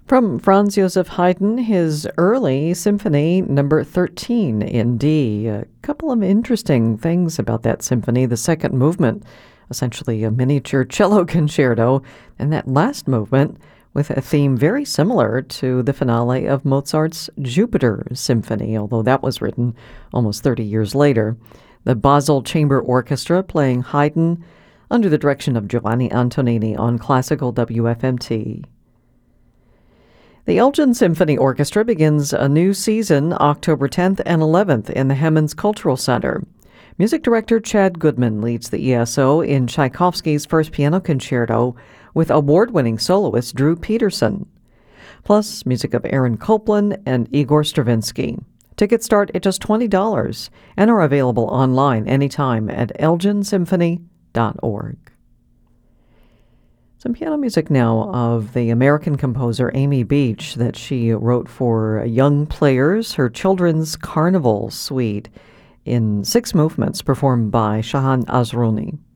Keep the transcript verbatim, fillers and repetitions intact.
From Franz Joseph Haydn, his early symphony number thirteen in D. A couple of interesting things about that symphony. The second movement, essentially a miniature cello concerto, and that last movement with a theme very similar to the finale of Mozart's Jupiter Symphony, although that was written almost thirty years later. The Basel Chamber Orchestra playing Haydn under the direction of Giovanni Antonini on Classical W F M T. The Elgin Symphony Orchestra begins a new season October tenth and eleventh in the Hemmons Cultural Center. Music director Chad Goodman leads the E S O in Tchaikovsky's First Piano Concerto with award-winning soloist Drew Peterson, plus music of Aaron Copland and Igor Stravinsky. Tickets start at just twenty dollars and are available online anytime at elgin symphony dot org. Some piano music now of the American composer Amy Beach that she wrote for young players, her Children's Carnival Suite in six movements performed by Shahan Azrouni.